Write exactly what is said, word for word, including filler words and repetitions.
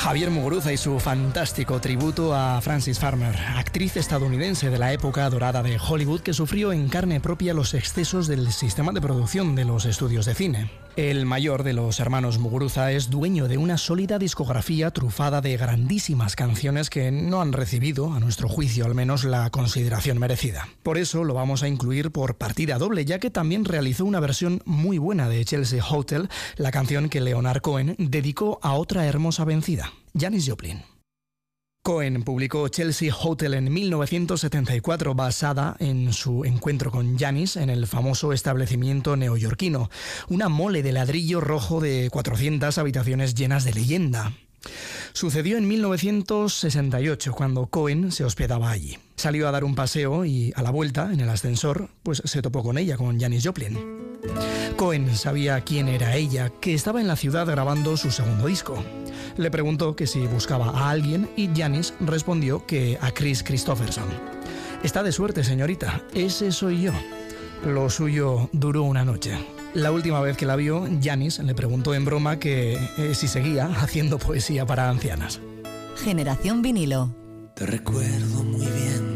Javier Muguruza y su fantástico tributo a Frances Farmer, actriz estadounidense de la época dorada de Hollywood que sufrió en carne propia los excesos del sistema de producción de los estudios de cine. El mayor de los hermanos Muguruza es dueño de una sólida discografía trufada de grandísimas canciones que no han recibido, a nuestro juicio al menos, la consideración merecida. Por eso lo vamos a incluir por partida doble, ya que también realizó una versión muy buena de Chelsea Hotel, la canción que Leonard Cohen dedicó a otra hermosa vencida, Janis Joplin. Cohen publicó Chelsea Hotel en mil novecientos setenta y cuatro basada en su encuentro con Janis en el famoso establecimiento neoyorquino, una mole de ladrillo rojo de cuatrocientas habitaciones llenas de leyenda. Sucedió en mil novecientos sesenta y ocho, cuando Cohen se hospedaba allí. Salió a dar un paseo y, a la vuelta, en el ascensor, pues se topó con ella, con Janis Joplin. Cohen sabía quién era ella, que estaba en la ciudad grabando su segundo disco. Le preguntó que si buscaba a alguien y Janis respondió que a Chris Christopherson. «Está de suerte, señorita, ese soy yo». Lo suyo duró una noche. La última vez que la vio, Janis le preguntó en broma que eh, si seguía haciendo poesía para ancianas. Generación Vinilo. Te recuerdo muy bien.